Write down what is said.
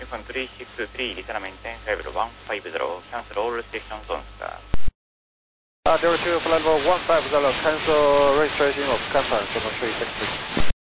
Telephone 363, Lisa maintain level 150, cancel all restrictions on star. 02 flight level 150, cancel registration of Kappa 73, thank you.